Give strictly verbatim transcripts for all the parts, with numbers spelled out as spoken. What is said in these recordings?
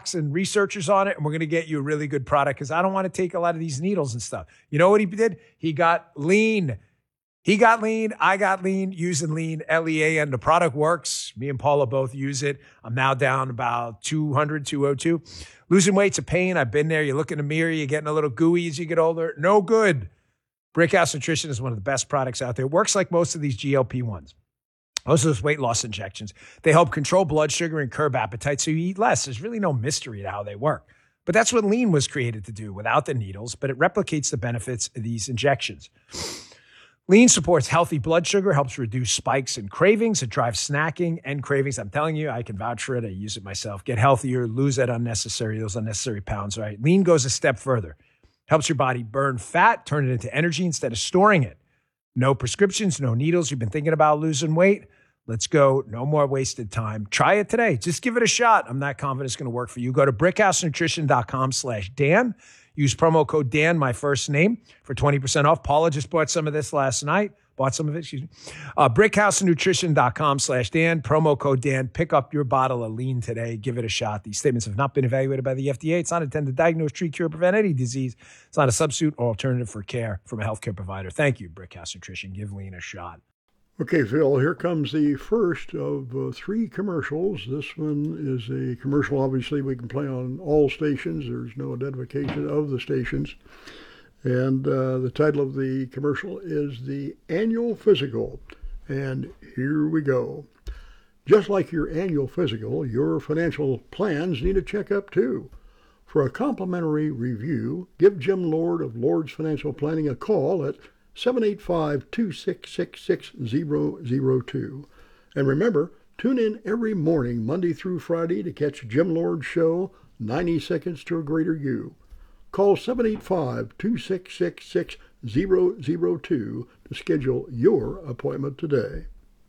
docs and researchers on it, and we're going to get you a really good product because I don't want to take a lot of these needles and stuff. You know what he did? He got lean. He got lean. I got lean using lean, L E A N. The product works. Me and Paula both use it. I'm now down about two hundred, two oh two. Losing weight's a pain. I've been there. You look in the mirror, you're getting a little gooey as you get older. No good. Brickhouse Nutrition is one of the best products out there. It works like most of these G L P ones. Most of those weight loss injections. They help control blood sugar and curb appetite so you eat less. There's really no mystery to how they work. But that's what lean was created to do without the needles, but it replicates the benefits of these injections. Lean supports healthy blood sugar, helps reduce spikes and cravings. It drives snacking and cravings. I'm telling you, I can vouch for it. I use it myself. Get healthier, lose that unnecessary, those unnecessary pounds, right? Lean goes a step further. Helps your body burn fat, turn it into energy instead of storing it. No prescriptions, no needles. You've been thinking about losing weight? Let's go. No more wasted time. Try it today. Just give it a shot. I'm not confident it's going to work for you. Go to brickhousenutrition.com slash Dan. Use promo code Dan, my first name, for twenty percent off. Paula just bought some of this last night. Bought some of it, excuse me. Uh, brickhousenutrition.com slash Dan. Promo code Dan. Pick up your bottle of lean today. Give it a shot. These statements have not been evaluated by the F D A. It's not intended to diagnose, treat, cure, prevent any disease. It's not a substitute or alternative for care from a healthcare provider. Thank you, Brickhouse Nutrition. Give lean a shot. Okay, Phil, here comes the first of uh, three commercials. This one is a commercial, obviously, we can play on all stations. There's no identification of the stations. And uh, the title of the commercial is The Annual Physical. And here we go. Just like your annual physical, your financial plans need a checkup too. For a complimentary review, give Jim Lord of Lord's Financial Planning a call at seven eight five, two six six, six zero zero two. And remember, tune in every morning, Monday through Friday, to catch Jim Lord's show, ninety seconds to a Greater You. Call seven eight five, two six six, six zero zero two to schedule your appointment today.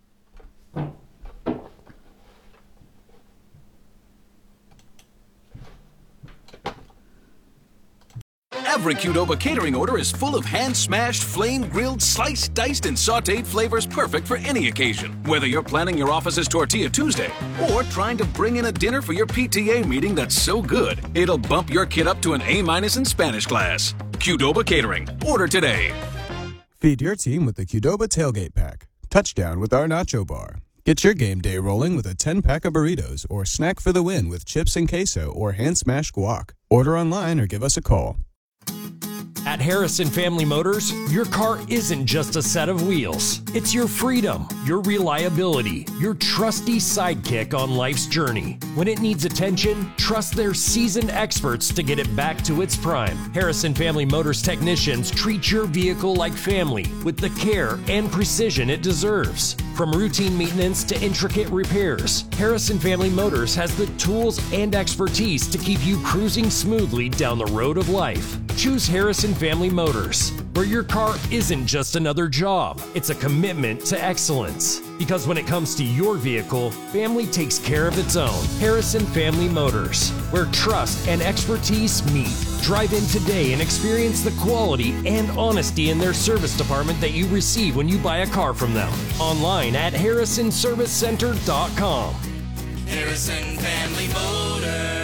Every Qdoba catering order is full of hand-smashed, flame-grilled, sliced, diced, and sautéed flavors perfect for any occasion. Whether you're planning your office's Tortilla Tuesday or trying to bring in a dinner for your P T A meeting that's so good, it'll bump your kid up to an A-minus in Spanish class. Qdoba Catering. Order today. Feed your team with the Qdoba Tailgate Pack. Touchdown with our Nacho Bar. Get your game day rolling with a ten-pack of burritos or snack for the win with chips and queso or hand-smashed guac. Order online or give us a call. At Harrison Family Motors, your car isn't just a set of wheels. It's your freedom, your reliability, your trusty sidekick on life's journey. When it needs attention, trust their seasoned experts to get it back to its prime. Harrison Family Motors technicians treat your vehicle like family with the care and precision it deserves. From routine maintenance to intricate repairs, Harrison Family Motors has the tools and expertise to keep you cruising smoothly down the road of life. Choose Harrison Family Motors, where your car isn't just another job, it's a commitment to excellence. Because when it comes to your vehicle, family takes care of its own. Harrison Family Motors, where trust and expertise meet. Drive in today and experience the quality and honesty in their service department that you receive when you buy a car from them. Online at harrison service center dot com. Harrison Family Motors.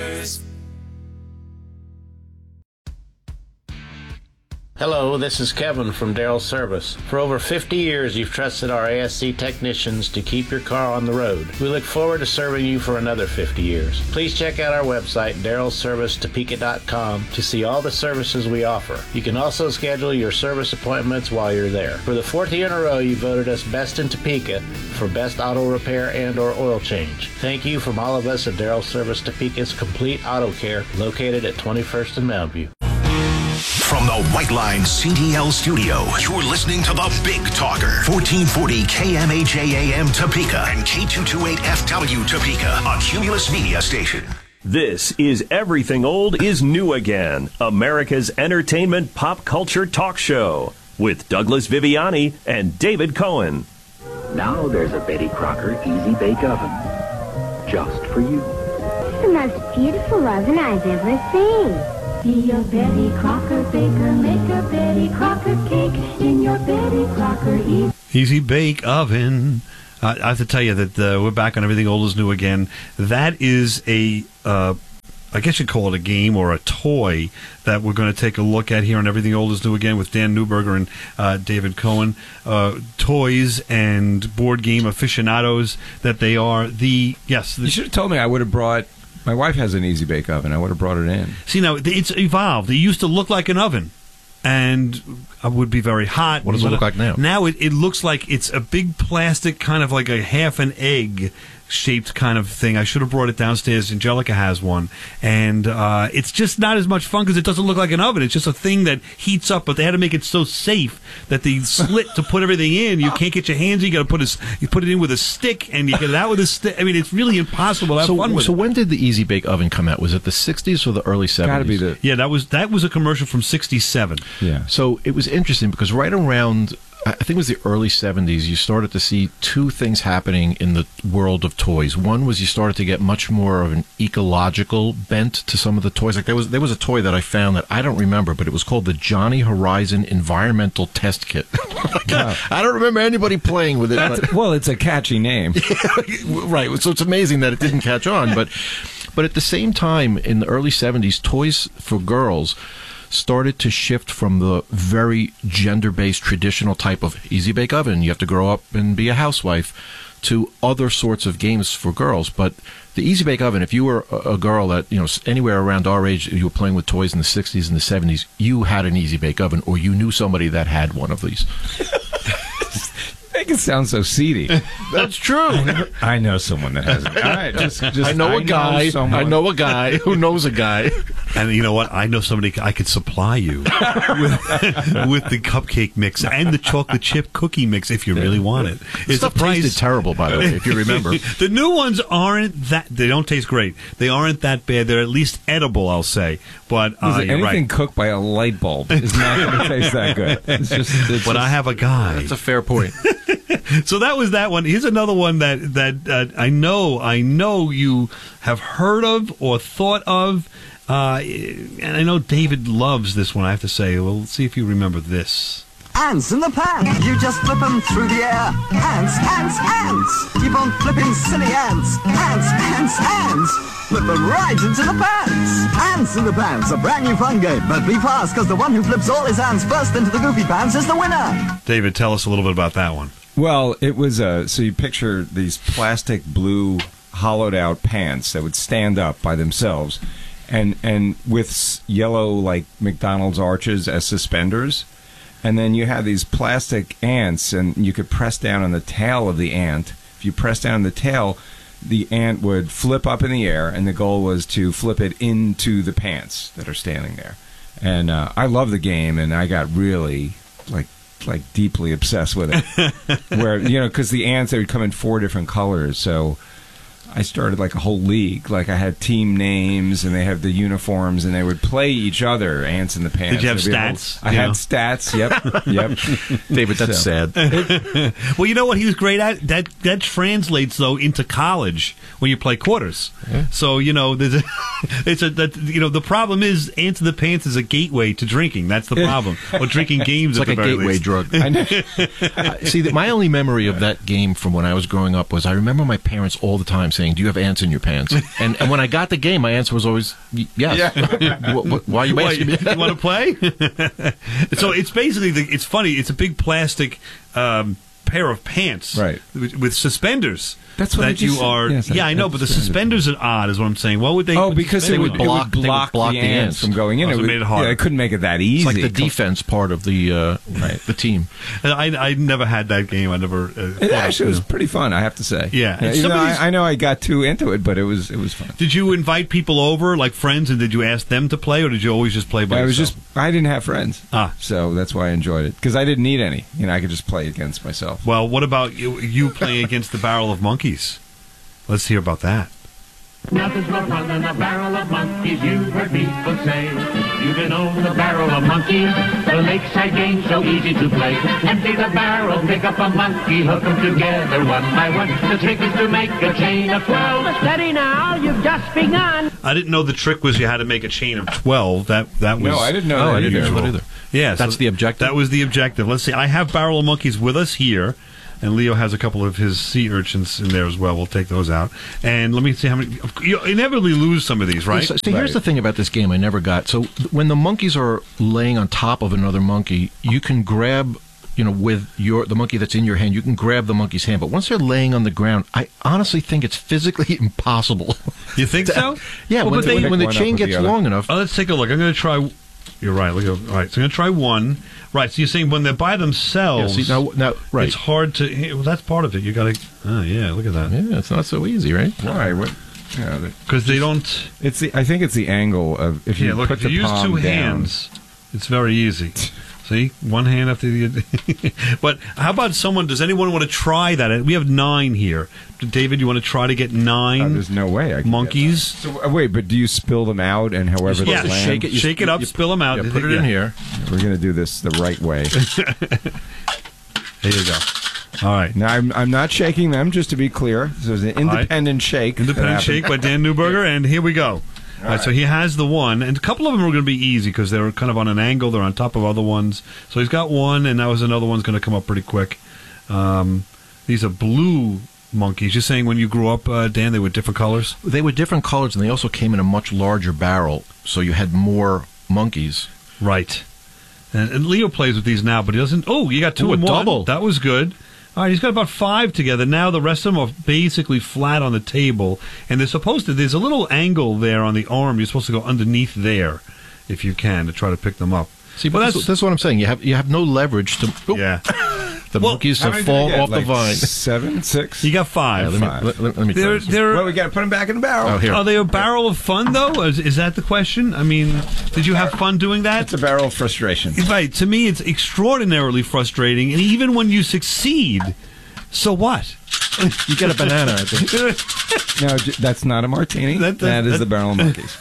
Hello, this is Kevin from Darrell Service. For over fifty years, you've trusted our A S C technicians to keep your car on the road. We look forward to serving you for another fifty years. Please check out our website, darrell service topeka dot com, to see all the services we offer. You can also schedule your service appointments while you're there. For the fourth year in a row, you voted us Best in Topeka for Best Auto Repair and or Oil Change. Thank you from all of us at Darrell Service Topeka's Complete Auto Care, located at twenty-first and Mountain View. From the White Line C D L studio, you're listening to the Big Talker, fourteen forty K M H A A M Topeka and K two twenty-eight F W Topeka, a Cumulus Media station. This is Everything Old is New Again, America's entertainment pop culture talk show with Douglas Viviani and David Cohen. Now there's a Betty Crocker Easy Bake Oven, just for you. It's the most beautiful oven I've ever seen. Be a Betty Crocker baker, make a Betty Crocker cake in your Betty Crocker Easy, Easy Bake Oven. Uh, I have to tell you that uh, we're back on Everything Old is New Again. That is a uh, I guess you'd call it a game or a toy that we're going to take a look at here on Everything Old is New Again with Dan Newberger and uh, David Cohen. Uh, toys and board game aficionados that they are. The yes, the, you should have told me. I would have brought. My wife has an Easy Bake Oven. I would have brought it in. See, now it's evolved. It used to look like an oven, and it would be very hot. What does it look like now? Now it, it looks like it's a big plastic, kind of like a half an egg shaped kind of thing. I should have brought it downstairs. Angelica has one, and uh, it's just not as much fun because it doesn't look like an oven. It's just a thing that heats up, but they had to make it so safe that the slit to put everything in, you can't get your hands in. You got to put a, you put it in with a stick, and you get it out with a stick. I mean, it's really impossible to have so, fun with so it. when did the Easy Bake Oven come out? Was it the sixties or the early seventies? Got to be the yeah. That was that was a commercial from sixty-seven. Yeah. So it was interesting because right around, I think it was the early seventies, you started to see two things happening in the world of toys. One was you started to get much more of an ecological bent to some of the toys. Like there was there was a toy that I found that I don't remember, but it was called the Johnny Horizon Environmental Test Kit. Wow. I don't remember anybody playing with it. But, well, it's a catchy name. right. So it's amazing that it didn't catch on. But, but at the same time, in the early seventies, toys for girls started to shift from the very gender-based traditional type of Easy Bake Oven, you have to grow up and be a housewife, to other sorts of games for girls. But the Easy Bake Oven, if you were a, a girl that, you know, anywhere around our age, you were playing with toys in the sixties and the seventies, you had an Easy Bake Oven, or you knew somebody that had one of these. Make it sound so seedy. That's true. I know, I know someone that has it. All right, just, just I know a I guy. Know I know a guy who knows a guy. And you know what? I know somebody I could supply you with, with the cupcake mix and the chocolate chip cookie mix if you really want it. It's stuff tasted terrible, by the way, if you remember. The new ones aren't that. They don't taste great. They aren't that bad. They're at least edible, I'll say. But uh, Listen, you're anything right. cooked by a light bulb is not going to taste that good. It's just. It's but just, I have a guy. That's a fair point. So that was that one. Here's another one that that uh, I know I know you have heard of or thought of, uh, and I know David loves this one. I have to say. Well, let's see if you remember this. Ants in the pan, you just flip them through the air. Ants, ants, ants. Keep on flipping, silly ants. Ants, ants, ants. Flip them right into the pants. Ants in the pants, a brand new fun game. But be fast, because the one who flips all his ants first into the goofy pants is the winner. David, tell us a little bit about that one. Well, it was a. So you picture these plastic blue hollowed out pants that would stand up by themselves, and and with yellow like McDonald's arches as suspenders. And then you have these plastic ants, and you could press down on the tail of the ant. If you press down on the tail, the ant would flip up in the air, and the goal was to flip it into the pants that are standing there. And uh, I love the game, and I got really like like deeply obsessed with it. Where you know, because the ants, they would come in four different colors, so I started like a whole league. Like I had team names, and they have the uniforms, and they would play each other. Ants in the pants. Did you have There'd be a stats? whole- I You had know? stats. Yep, yep. David, that's So- sad. Well, you know what he was great at? That that translates though into college when you play quarters. Yeah. So you know, there's a, it's a that you know the problem is Ants in the Pants is a gateway to drinking. That's the problem. Or drinking games. It's at like the a very gateway least. drug. I know. Uh, see, that my only memory of that game from when I was growing up was I remember my parents all the time saying, "Do you have ants in your pants?" And and when I got the game, my answer was always y- yes. Wh- wh- Why are you Why, asking me? you want to play? So it's basically the, it's funny. It's a big plastic um, pair of pants, Right. with, with suspenders. That's what I that just you said. are. Yes, I- yeah, I know, I but the understand it. suspenders are odd. Is what I'm saying. What would they? Oh, put because it suspenders would, on? it block- would they would block, block the the ants ants. from going in. Oh, so it would, made it harder. Yeah, it couldn't make it that easy. It's like the defense part of the uh, Right. the team. And I I never had that game. I never. Uh, It thought, actually you was know. pretty fun, I have to say. Yeah, and even though somebody's- I, I know I got too into it, but it was it was fun. Did you invite people over, like friends, and did you ask them to play, or did you always just play by I was yourself? just I didn't have friends, Ah. so that's why I enjoyed it because I didn't need any. You know, I could just play against myself. Well, what about you, you playing against the Barrel of Monkeys? Let's hear about that. Nothing's more fun than a barrel of monkeys, you've heard people say. You can own the barrel of monkeys, the lakeside game's so easy to play. Empty the barrel, pick up a monkey, hook them together one by one. The trick is to make a chain of twelve. Steady now, you've just begun. I didn't know the trick was you had to make a chain of twelve. That that was No, I didn't know Oh, that I didn't either. know that either. Yeah, That's so the objective? That was the objective. Let's see. I have Barrel of Monkeys with us here. And Leo has a couple of his sea urchins in there as well. We'll take those out. And let me see how many. You inevitably lose some of these, right? So, so here's Right. the thing about this game I never got. So when the monkeys are laying on top of another monkey, you can grab, you know, with your the monkey that's in your hand, you can grab the monkey's hand. But once they're laying on the ground, I honestly think it's physically impossible. You think to- so? Yeah, Well, when, but the, they- when the One up chain with the gets other. long enough. Oh, let's take a look. I'm going to try. You're right. Look. All right. So I'm going to try one. Right. So you're saying when they're by themselves, Yeah, see, now- now- right. it's hard to. hey, Well, that's part of it. You got to. Oh, yeah. Look at that. Yeah, it's not so easy, right? Why? What? Yeah, the- Because they don't. it's the. I think it's the angle of if you Yeah. Look. put If you the use palm two down. hands, it's very easy. See, one hand after the other. But how about someone? Does anyone want to try that? We have nine here. David, you want to try to get nine? Uh, there's no way I can monkeys. So, uh, wait, but do you spill them out and however Yeah, they land? shake it. You shake it up, spill them out. Yeah, put it in here. We're going to do this the right way. There you go. All right. Now, I'm, I'm not shaking them, just to be clear. So it's an independent shake. that Independent happened. shake by Dan Newberger, and here we go. All right, so he has the one, and a couple of them are going to be easy because they're kind of on an angle. They're on top of other ones. So he's got one, and now another one's going to come up pretty quick. Um, these are blue monkeys. You're saying when you grew up, uh, Dan, they were different colors? They were different colors, and they also came in a much larger barrel, so you had more monkeys. Right. And, and Leo plays with these now, but he doesn't. Oh, you got two Ooh, a and one. double. That was good. All right, he's got about five together. Now the rest of them are basically flat on the table, and they're supposed to. There's a little angle there on the arm. You're supposed to go underneath there, if you can, to try to pick them up. See, but that's, that's what I'm saying. You have you have no leverage to. Oh, Yeah. the Well, monkeys How to many did I fall get? off Like the vine. Seven, six. You got five. Yeah, let me Five. let, let, let me try They're, this. they're, Well, we got to put them back in the barrel. Oh, here. Are they a barrel of fun, though? Is, is that the question? I mean, did you have fun doing that? It's a barrel of frustration. Right. To me, it's extraordinarily frustrating. And even when you succeed, so what? You get a banana, I think. No, j- that's not a martini. That- That, that- is that- the barrel of monkeys.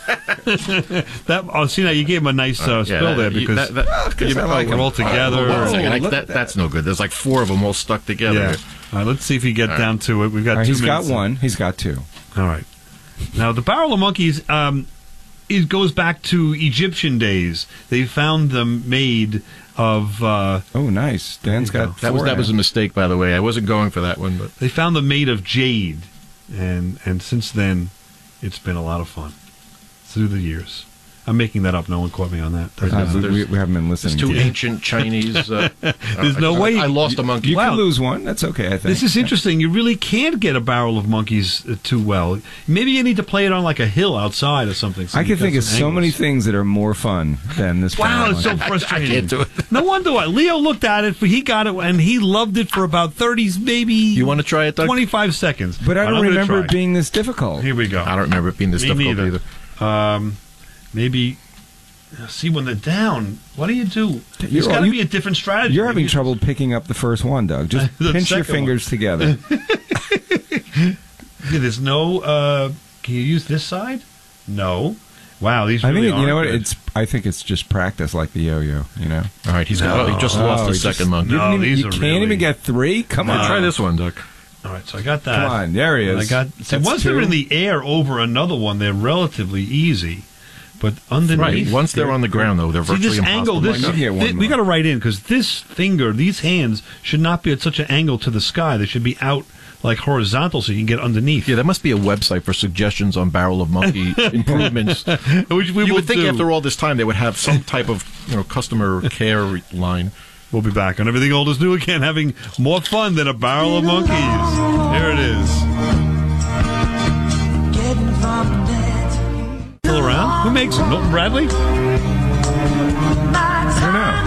That oh, see now you gave him a nice uh, Yeah, spill that- there you- because that- that- because you I like they're it. all together. Hold on a second. Oh, I- look that, at that. that's no good. There's like four of them all stuck together. Yeah. All right, let's see if we get down to it. We've got All right, two he's got minutes. one. He's got two. All right. Now the barrel of monkeys, um, it goes back to Egyptian days. They found them made of. Uh, Oh, nice. Dan's There you got That was four that was a now. mistake, by the way. I wasn't going for that one, but they found them made of jade, and and since then, it's been a lot of fun through the years. I'm making that up. No one caught me on that. There's Uh, no- we, there's- we, we haven't been it's listening. two to you. ancient Chinese. Uh, There's uh, no I, way- I lost a monkey. You Wow. can lose one. That's okay, I think. This is interesting. You really can't get a barrel of monkeys uh, too well. Maybe you need to play it on like a hill outside or something. so I you can got think of some so many angles. things that are more fun than this. Wow, barrel it's so monkey. frustrating. I can't do it. No wonder why. Leo looked at it, he got it, and he loved it for about thirty, maybe. You want to try it, Doug? twenty-five seconds. But I All right, don't I'm gonna remember try. it being this difficult. Here we go. I don't remember it being this Me difficult neither. either. Um, maybe. See, when they're down, what do you do? There's You're- got to you- be a different strategy. You're having Maybe- trouble picking up the first one, Doug. Just The pinch your second one. fingers together. Yeah, there's no. Uh, can you use this side? No. Wow, these. I Really think it- you know what? aren't good. It's. I think it's just practice, like the yo-yo. You know. All right, he's No. got. Oh, he just Oh, lost the he second just- monkey. You, No, didn't even- these you are can't really- even get three. Come No. on, Try this one, Doug. All right, so I got that. Come on, there he is. I got. See, That's once they're two. in the air over another one, they're relatively easy. But underneath, Right. Once they're on the ground, though, they're See virtually this impossible. angle. This, You can get one thi- we more. got to write in because this finger, these hands, should not be at such an angle to the sky. They should be out like horizontal, so you can get underneath. Yeah, that must be a website for suggestions on barrel of monkey improvements. Which we you will would think do. after all this time they would have some type of you know customer care re- line. We'll be back on Everything Old is New again, having more fun than a barrel of monkeys. Here it is. Still around? Who makes them? Milton Bradley? I don't know.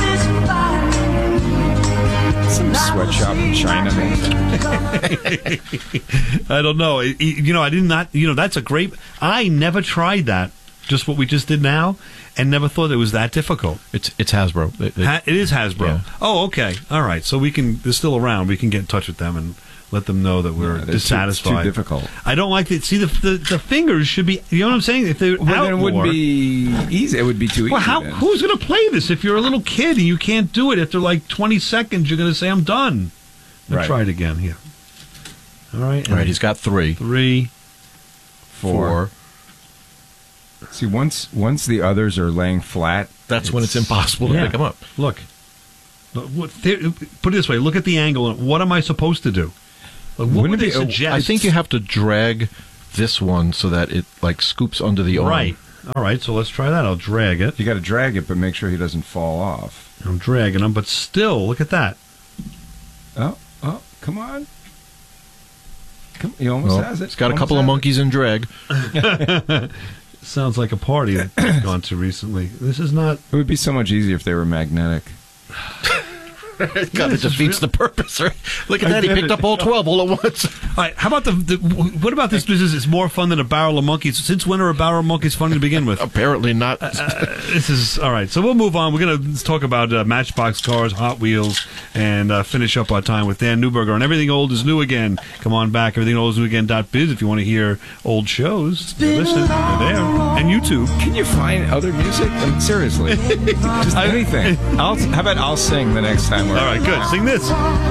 Some sweatshop in China, maybe. I don't know. It- it- you know, I did not. You know, that's a great. I never tried that. Just what we just did now, and never thought it was that difficult. It's it's Hasbro. It, it- Ha- it is Hasbro. Yeah. Oh, okay. All right. So we can. They're still around. We can get in touch with them and let them know that we're Yeah, they're too- dissatisfied. it's too difficult. I don't like it. See, the, the the fingers should be. You know what I'm saying? If they're Well, out then it wouldn't more- be easy. It would be too easy. Well, how, then. who's going to play this? If you're a little kid and you can't do it after like twenty seconds, you're going to say, I'm done. Let's Right. try it again here. All right. all right, he's got three, Three. four. See, once once the others are laying flat, That's when it's impossible to Yeah. pick him up. Look. What, put it this way: look at the angle. And what am I supposed to do? Like, what would they suggest? I think you have to drag this one so that it like scoops under the arm. Right. All right. So let's try that. I'll drag it. You got to drag it, but make sure he doesn't fall off. I'm dragging him, but still, look at that. Oh, oh, come on. Come, he almost well, has it. It's got almost a couple of monkeys it. in drag. Sounds like a party that I've gone to recently. This is not... It would be so much easier if they were magnetic. It kind of defeats the purpose, right? Look at that, he picked up all twelve all at once. All right, how about the, the what about this business? It's more fun than a barrel of monkeys. Since when are a barrel of monkeys fun to begin with? Apparently not. Uh, this is all right. So we'll move on. We're going to talk about uh, Matchbox cars, Hot Wheels, and uh, finish up our time with Dan Newberger. And Everything Old is New Again. Come on back. Everything Old is New Again dot biz if you want to hear old shows. Listen, they're there, and YouTube. Can you find other music? I mean, seriously, just anything. I'll, how about I'll sing the next time? All right, good. Sing this.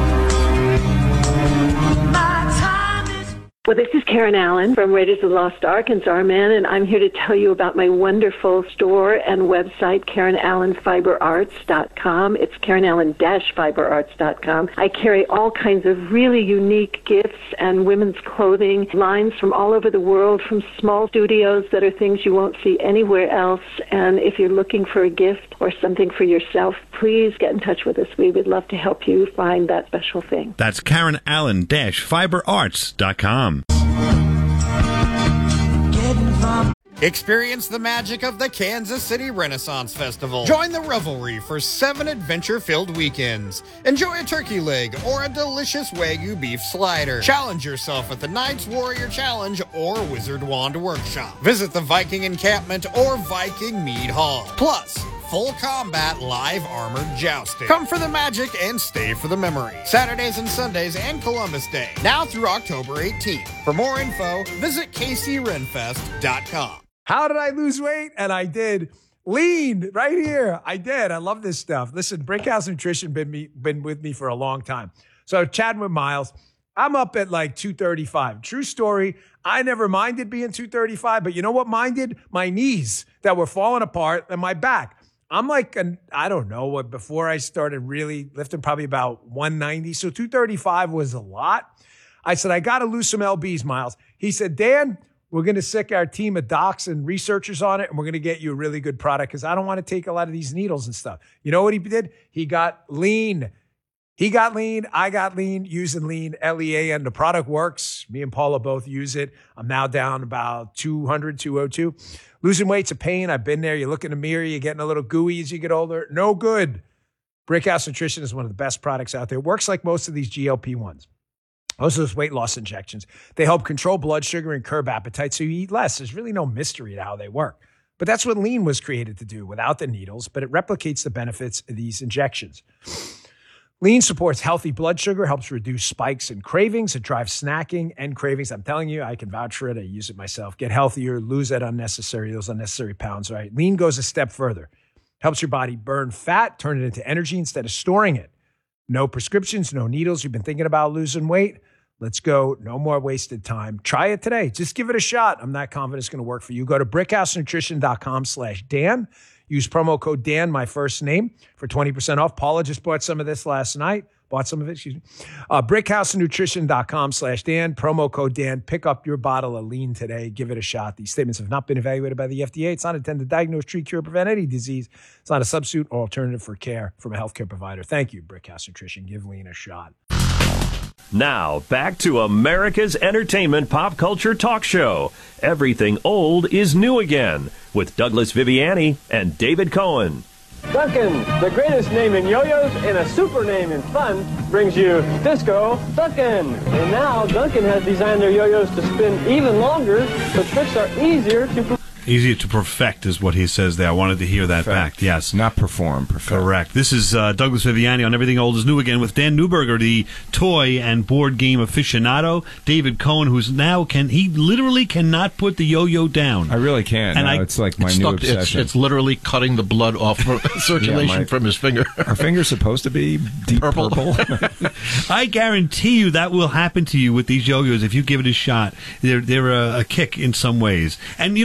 Well, this is Karen Allen from Raiders of the Lost Ark and Zarman, and I'm here to tell you about my wonderful store and website, Karen Allen Fiber Arts dot com. It's Karen Allen Fiber Arts dot com. I carry all kinds of really unique gifts and women's clothing lines from all over the world, from small studios that are things you won't see anywhere else. And if you're looking for a gift or something for yourself, please get in touch with us. We would love to help you find that special thing. That's Karen Allen Fiber Arts dot com. Experience the magic of the Kansas City Renaissance Festival. Join the revelry for seven adventure-filled weekends. Enjoy a turkey leg or a delicious Wagyu beef slider. Challenge yourself at the Knights Warrior Challenge or Wizard Wand Workshop. Visit the Viking Encampment or Viking Mead Hall. Plus, full combat live armored jousting. Come for the magic and stay for the memory. Saturdays and Sundays and Columbus Day. Now through October eighteenth. For more info, visit K C Renfest dot com. How did I lose weight? And I did. Lean right here. I did. I love this stuff. Listen, Brickhouse Nutrition been me been with me for a long time. So chatting with Miles, I'm up at like two thirty-five. True story. I never minded being two thirty-five, but you know what minded? My knees that were falling apart and my back. I'm like, an, I don't know, what before I started really lifting, probably about one ninety. So two thirty-five was a lot. I said, I got to lose some L Bs, Miles. He said, Dan, we're going to sick our team of docs and researchers on it, and we're going to get you a really good product because I don't want to take a lot of these needles and stuff. You know what he did? He got lean. He got lean. I got lean using lean, L E A, and the product works. Me and Paula both use it. I'm now down about two hundred, two oh two. Losing weight's a pain. I've been there. You look in the mirror, you're getting a little gooey as you get older. No good. Brickhouse Nutrition is one of the best products out there. It works like most of these G L P ones. Most of those weight loss injections. They help control blood sugar and curb appetite so you eat less. There's really no mystery to how they work. But that's what lean was created to do without the needles, but it replicates the benefits of these injections. Lean supports healthy blood sugar, helps reduce spikes and cravings. It drives snacking and cravings. I'm telling you, I can vouch for it. I use it myself. Get healthier, lose that unnecessary, those unnecessary pounds, right? Lean goes a step further. Helps your body burn fat, turn it into energy instead of storing it. No prescriptions, no needles. You've been thinking about losing weight? Let's go. No more wasted time. Try it today. Just give it a shot. I'm not confident it's going to work for you. Go to brickhouse nutrition dot com slash Dan. Use promo code Dan, my first name, for twenty percent off. Paula just bought some of this last night. Bought some of it, excuse me. Uh, brickhouse nutrition dot com slash Dan. Promo code Dan. Pick up your bottle of lean today. Give it a shot. These statements have not been evaluated by the F D A. It's not intended to diagnose, treat, cure, prevent any disease. It's not a substitute or alternative for care from a healthcare provider. Thank you, Brickhouse Nutrition. Give lean a shot. Now, back to America's entertainment pop culture talk show. Everything Old is New Again with Douglas Viviani and David Cohen. Duncan, the greatest name in yo-yos and a super name in fun, brings you Disco Duncan. And now Duncan has designed their yo-yos to spin even longer, so tricks are easier to... Easier to perfect is what he says there. I wanted to hear that perfect. back. Yes. Not perform, perfect. Correct. This is uh, Douglas Viviani on Everything Old is New Again with Dan Newberger, the toy and board game aficionado. David Cohen, who's now can he literally cannot put the yo-yo down. I really can't. And no, I, it's like my it's new stuck, obsession. It's, it's literally cutting the blood off from circulation yeah, my, from his finger. Our finger's supposed to be deep purple. purple. I guarantee you that will happen to you with these yo-yos if you give it a shot. They're they're a, a kick in some ways. And you know, even if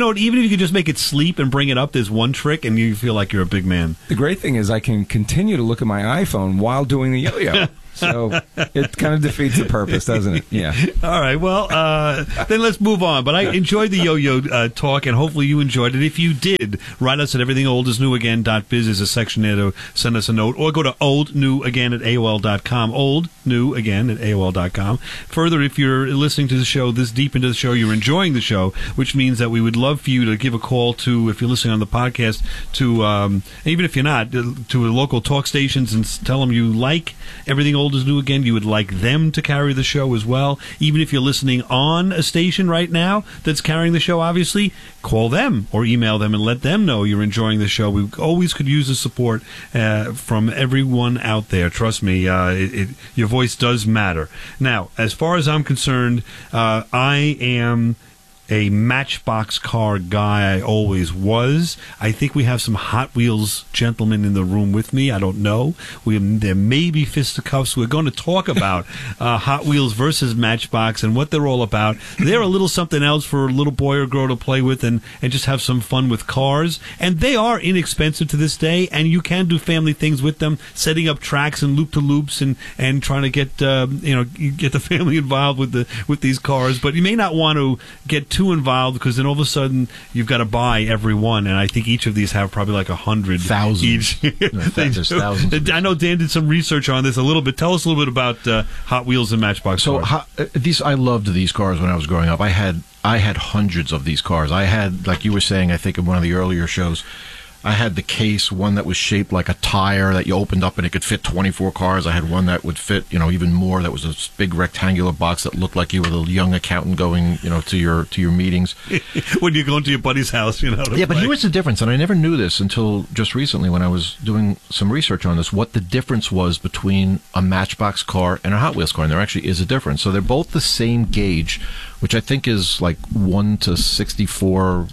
you could just make it sleep and bring it up, there's one trick, and you feel like you're a big man. The great thing is I can continue to look at my iPhone while doing the yo-yo. So it kind of defeats the purpose, doesn't it? Yeah. All right. Well, uh, then let's move on. But I enjoyed the yo-yo uh, talk, and hopefully you enjoyed it. If you did, write us at everything old is new again dot biz. There's a section there to send us a note, or go to old new again at A O L dot com. old new again at A O L dot com. Further, if you're listening to the show this deep into the show, you're enjoying the show, which means that we would love for you to give a call to, if you're listening on the podcast, to um, even if you're not, to the local talk stations and tell them you like Everything Old is New Again. You would like them to carry the show as well. Even if you're listening on a station right now that's carrying the show, obviously, call them or email them and let them know you're enjoying the show. We always could use the support uh, from everyone out there. Trust me, uh, it, it, your voice does matter. Now, as far as I'm concerned, uh, I am a Matchbox car guy. I always was. I think we have some Hot Wheels gentlemen in the room with me. I don't know. We there may be fisticuffs. We're going to talk about uh, Hot Wheels versus Matchbox and what they're all about. They're a little something else for a little boy or girl to play with and, and just have some fun with cars. And they are inexpensive to this day, and you can do family things with them, setting up tracks and loop-to-loops and, and trying to get uh, you know get the family involved with the with these cars. But you may not want to get too involved, because then all of a sudden you've got to buy every one, and I think each of these have probably like a hundred thousands each. No, there's thousands. I know Dan did some research on this a little bit. Tell us a little bit about uh, Hot Wheels and Matchbox so cars. Hot, uh, these I loved these cars when I was growing up. I had I had hundreds of these cars. I had, like you were saying, I think in one of the earlier shows, I had the case, one that was shaped like a tire that you opened up and it could fit twenty-four cars. I had one that would fit, you know, even more. That was a big rectangular box that looked like you were the young accountant going, you know, to your to your meetings. When you go into your buddy's house, you know. Yeah, but here's the difference, and I never knew this until just recently when I was doing some research on this, what the difference was between a Matchbox car and a Hot Wheels car, and there actually is a difference. So they're both the same gauge, which I think is like one to sixty-four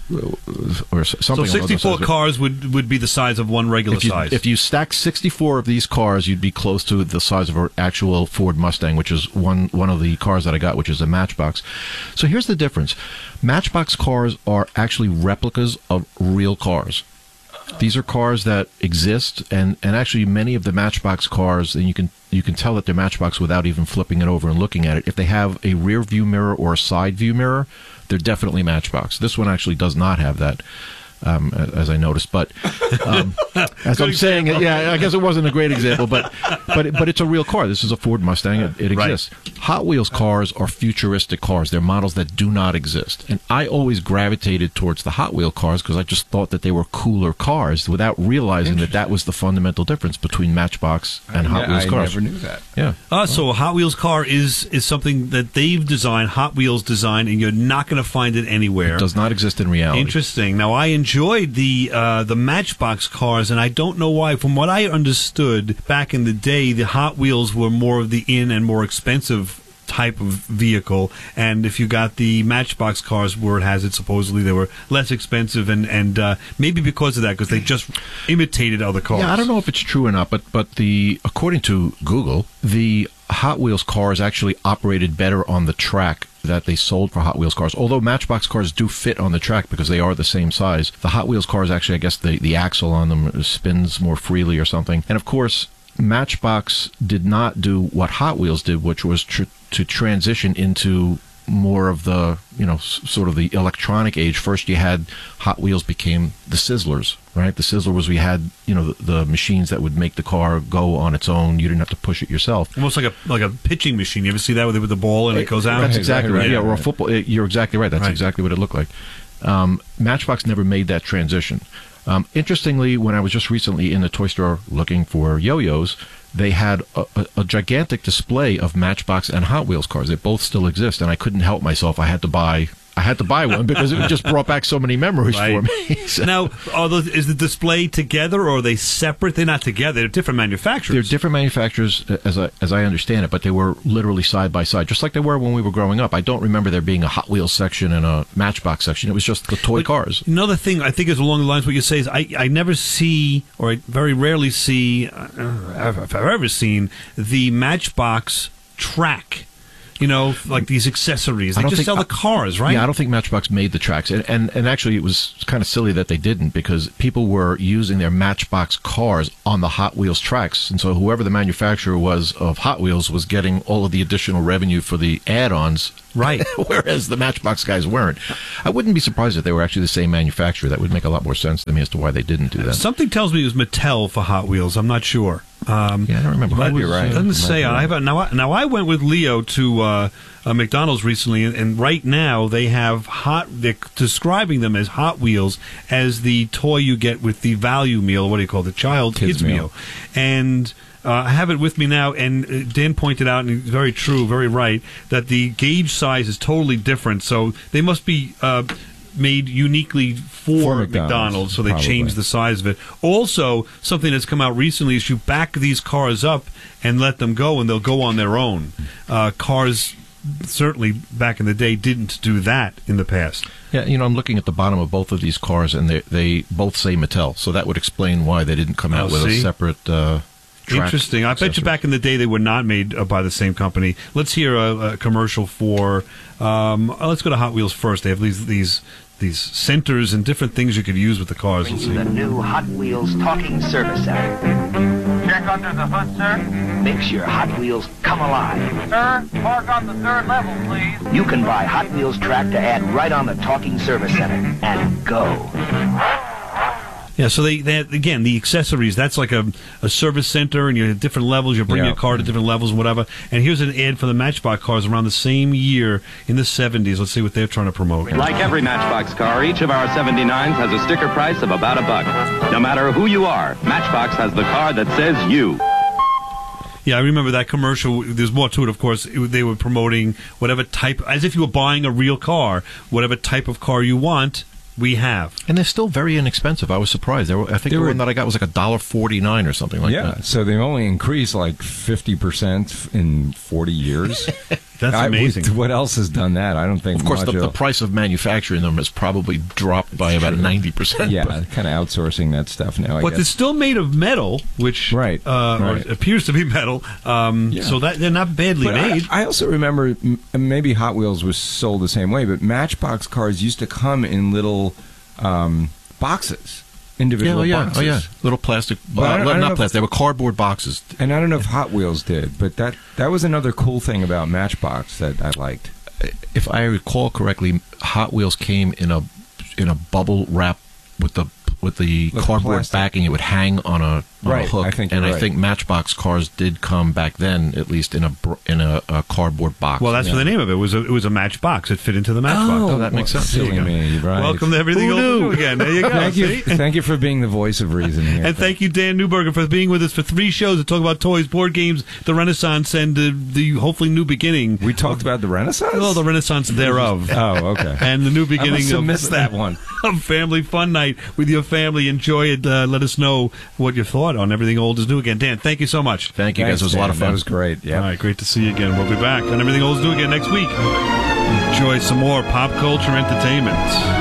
or something. So sixty-four cars would would be the size of one regular if you, size. If you stack sixty-four of these cars, you'd be close to the size of an actual Ford Mustang, which is one one of the cars that I got, which is a Matchbox. So here's the difference. Matchbox cars are actually replicas of real cars. These are cars that exist, and, and actually many of the Matchbox cars, and you can you can tell that they're Matchbox without even flipping it over and looking at it. If they have a rear view mirror or a side view mirror, they're definitely Matchbox. This one actually does not have that. Um, as I noticed, but um, as I'm saying, it, yeah, I guess it wasn't a great example, but but but it's a real car. This is a Ford Mustang. It, it exists. Right. Hot Wheels cars are futuristic cars. They're models that do not exist, and I always gravitated towards the Hot Wheel cars because I just thought that they were cooler cars, without realizing that that was the fundamental difference between Matchbox and I Hot Wheels I cars. I never knew that. Yeah. Uh, so a Hot Wheels car is is something that they've designed, Hot Wheels designed, and you're not going to find it anywhere. It does not exist in reality. Interesting. Now, I enjoyed the uh, the Matchbox cars, and I don't know why. From what I understood back in the day, the Hot Wheels were more of the in and more expensive type of vehicle, and if you got the Matchbox cars, where it has it, supposedly they were less expensive, and and uh, maybe because of that, because they just imitated other cars. Yeah, I don't know if it's true or not, but but the according to Google, the Hot Wheels cars actually operated better on the track that they sold for Hot Wheels cars. Although Matchbox cars do fit on the track because they are the same size, the Hot Wheels cars actually, I guess the the axle on them spins more freely or something. And of course, Matchbox did not do what Hot Wheels did, which was tr- to transition into more of the, you know, s- sort of the electronic age. First you had Hot Wheels became the Sizzlers, right? The Sizzler was, we had, you know, the, the machines that would make the car go on its own. You didn't have to push it yourself. Almost like a like a pitching machine. You ever see that with, with the ball and it, it goes out? That's exactly right. Yeah, yeah, or a football. It, you're exactly right. That's right. exactly what it looked like. Um, Matchbox never made that transition. Um, interestingly, when I was just recently in the toy store looking for yo-yos, they had a, a, a gigantic display of Matchbox and Hot Wheels cars. They both still exist, and I couldn't help myself. I had to buy I had to buy one because it just brought back so many memories right. for me. So. Now, are those, is the display together, or are they separate? They're not together. They're different manufacturers. They're different manufacturers, as I, as I understand it, but they were literally side by side, just like they were when we were growing up. I don't remember there being a Hot Wheels section and a Matchbox section. It was just the toy but cars. Another thing I think is along the lines of what you say is I, I never see, or I very rarely see, uh, if I've ever seen, the Matchbox track. you know, like these accessories. I They don't just think- sell the cars, right? Yeah, I don't think Matchbox made the tracks, and, and and actually, it was kind of silly that they didn't, because people were using their Matchbox cars on the Hot Wheels tracks, and so whoever the manufacturer was of Hot Wheels was getting all of the additional revenue for the add-ons, right? Whereas the Matchbox guys weren't. I wouldn't be surprised if they were actually the same manufacturer. That would make a lot more sense to me as to why they didn't do that. Something tells me it was Mattel for Hot Wheels. I'm not sure. Um, yeah, I don't remember. Might be right. Doesn't say. I have a, now. I, now I went with Leo to uh, uh, McDonald's recently, and, and right now they have hot. They're describing them as Hot Wheels as the toy you get with the value meal. What do you call it? The child kids, Kids meal. meal. And uh, I have it with me now. And uh, Dan pointed out, and he's very true, very right, that the gauge size is totally different. So they must be. Uh, made uniquely for, For McDonald's, McDonald's, so they probably. changed the size of it. Also, something that's come out recently is you back these cars up and let them go, and they'll go on their own. Uh, cars, certainly back in the day, didn't do that in the past. Yeah, you know, I'm looking at the bottom of both of these cars, and they they both say Mattel, so that would explain why they didn't come out Oh, with see? a separate. Uh, track Interesting. I bet you accessory. back in the day they were not made uh, by the same company. Let's hear a, a commercial for. Um, uh, let's go to Hot Wheels first. They have these these these centers and different things you could use with the cars. Let's see. The new Hot Wheels Talking Service Center. Check under the hood, sir. Makes your Hot Wheels come alive. Sir, park on the third level, please. You can buy Hot Wheels track to add right on the Talking Service Center and go. Yeah, so they, they again the accessories. That's like a, a service center, and you have different levels. You bring Yeah. your car to different levels and whatever. And here's an ad for the Matchbox cars around the same year in the seventies. Let's see what they're trying to promote. Like every Matchbox car, each of our seventy-nines has a sticker price of about a buck. No matter who you are, Matchbox has the car that says you. Yeah, I remember that commercial. There's more to it, of course. It, they were promoting whatever type, as if you were buying a real car, whatever type of car you want. We have, and they're still very inexpensive. I was surprised. They were, I think They the were- one that I got was like a dollar forty nine or something like yeah, that. so they've only increased like fifty percent in forty years. That's I- amazing. What else has done that? I don't think Of course, the, much the else. price of manufacturing them has probably dropped by about ninety percent. Yeah, kind of outsourcing that stuff now. I but guess. they're still made of metal, which Right, uh, right. Or appears to be metal. Um, Yeah. So that they're not badly But I- made. I, also remember m- maybe Hot Wheels was sold the same way, but Matchbox cars used to come in little um, boxes, Yeah, individual oh yeah, boxes. oh yeah, little plastic. But I Uh, don't- I don't know not if- plastic. They were cardboard boxes. And I don't know if Hot Wheels did, but that that was another cool thing about Matchbox that I liked. If I recall correctly, Hot Wheels came in a in a bubble wrap with the with the Like cardboard plastic. backing. It would hang on a, on Right, a hook, I think and you're I right. think Matchbox cars did come back then, at least in a br- in a, a cardboard box. Well, that's yeah. what the name of it was. A, it was a Matchbox. It fit into the Matchbox. Oh, that makes sense. Silly me, right? Welcome to Everything Who Old knew? New again. There you go. Thank you, see? thank you for being the voice of reason here. And thank you, Dan Newberger, for being with us for three shows to talk about toys, board games, the Renaissance, and uh, the hopefully new beginning. We talked about the Renaissance? Well, the Renaissance thereof. Oh, okay. And the new I beginning must have of missed that one. of Family Fun Night with your family. Enjoy it. Uh, let us know what you thought on Everything Old is New again. Dan, thank you so much. Thank you, guys. It was a lot of fun. That was great. Yeah. All right, great to see you again. We'll be back on Everything Old is New again next week. Enjoy some more pop culture entertainment.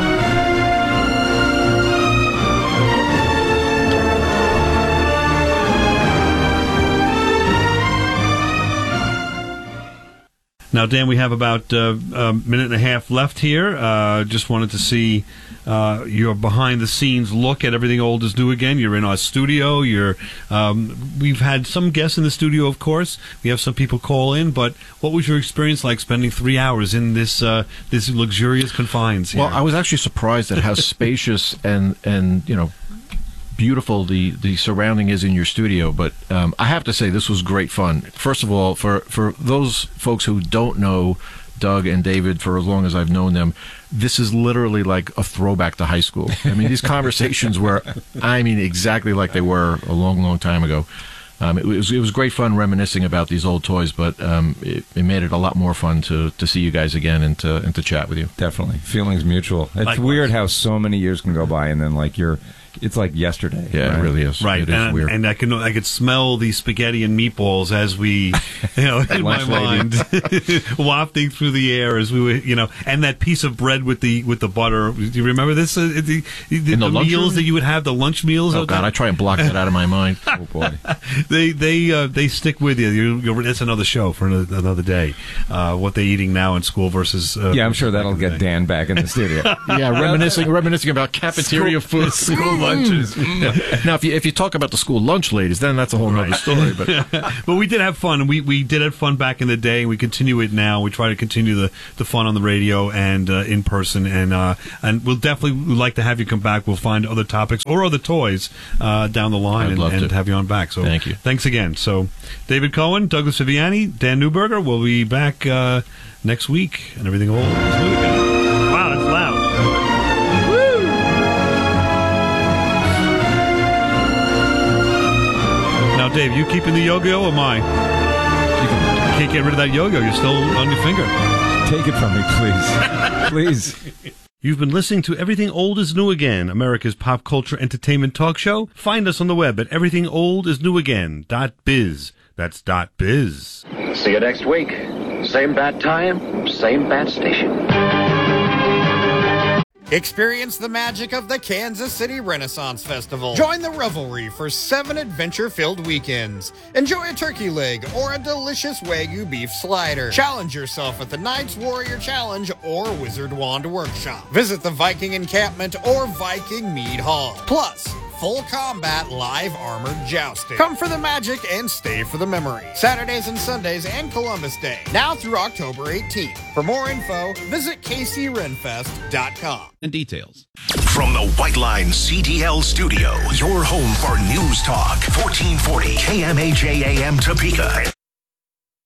Now, Dan, we have about uh, a minute and a half left here. Uh, just wanted to see uh, your behind-the-scenes look at Everything Old is New again. You're in our studio. You're. Um, we've had some guests in the studio, of course. We have some people call in. But what was your experience like spending three hours in this uh, this luxurious confines here? Well, I was actually surprised at how spacious and and you know beautiful the the surrounding is in your studio. But um, I have to say this was great fun. First of all, for for those folks who don't know Doug and David for as long as I've known them, this is literally like a throwback to high school. I mean, these conversations were, I mean, exactly like they were a long, long time ago. Um, it was it was great fun reminiscing about these old toys, but um, it, it made it a lot more fun to, to see you guys again and to and to chat with you. Definitely, feelings mutual. It's Likewise. weird how so many years can go by, and then like you're, it's like yesterday. Yeah, right? it really is. Right, It is and, weird. and I can I could smell the spaghetti and meatballs as we, you know, in my Lunch lady. mind, wafting through the air as we were, you know, and that piece of bread with the with the butter. Do you remember this? Uh, the the, In the the lunchroom? meals that you would have, the lunch meals. Oh of God, that? I try and block that out of my mind. Oh boy. they they uh, they stick with you. you you're, that's another show for another, another day. Uh, what they're eating now in school versus uh, yeah, I'm sure that'll get Dan back in the studio. Yeah, reminiscing reminiscing about cafeteria School- food, school lunches. Yeah. Now, if you if you talk about the school lunch ladies, then that's a whole other story. But but we did have fun, and we, we did have fun back in the day, and we continue it now. We try to continue the, the fun on the radio and uh, in person, and uh, and we'll definitely like to have you come back. We'll find other topics or other toys uh, down the line I'd and, love and to. have you on back. So Thank you. Thanks again. So David Cohen, Douglas Viviani, Dan Newberger will be back uh, next week, and everything old is new again. Wow, that's loud. Now, Dave, you keeping the yo-yo or mine? You can't get rid of that yo-yo. You're still on your finger. Take it from me, please. Please. You've been listening to Everything Old is New Again, America's pop culture entertainment talk show. Find us on the web at everything old is new again dot biz. That's dot biz. See you next week. Same bat time, same bat station. Experience the magic of the Kansas City Renaissance Festival. Join the revelry for seven adventure-filled weekends. Enjoy a turkey leg or a delicious Wagyu beef slider. Challenge yourself at the Knights Warrior Challenge or Wizard Wand Workshop. Visit the Viking Encampment or Viking Mead Hall. Plus, full combat live armored jousting. Come for the magic and stay for the memory. Saturdays and Sundays and Columbus Day. Now through October eighteenth. For more info, visit k c renfest dot com. And details. From the White Line C D L studio, your home for News Talk, fourteen forty K M A J A M Topeka and